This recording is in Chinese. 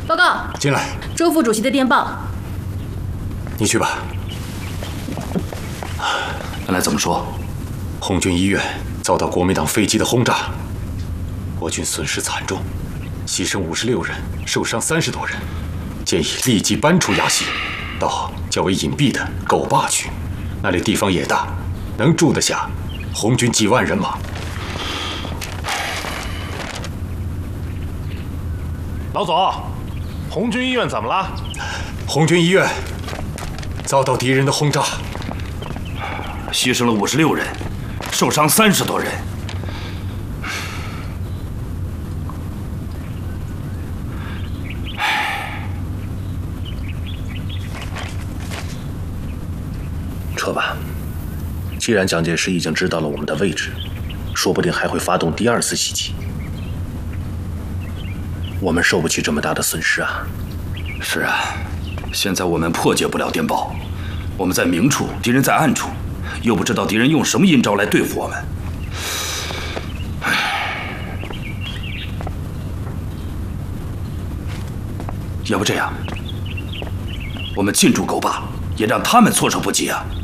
报告， 进来。 周副主席的电报。 你去吧。 原来怎么说？ 红军医院遭到国民党飞机的轰炸，我军损失惨重，牺牲56人，受伤30多人。建议立即搬出鸭溪，到较为隐蔽的狗坝去，那里地方也大，能住得下红军几万人马。 老总，红军医院怎么了？ 红军医院遭到敌人的轰炸， 牺牲了56人，受伤30多人。 撤吧，既然蒋介石已经知道了我们的位置，说不定还会发动第2次袭击。我们受不起这么大的损失啊！ 是啊，现在我们破解不了电报，我们在明处，敌人在暗处，又不知道敌人用什么阴招来对付我们。要不这样，我们进驻狗坝，也让他们措手不及啊！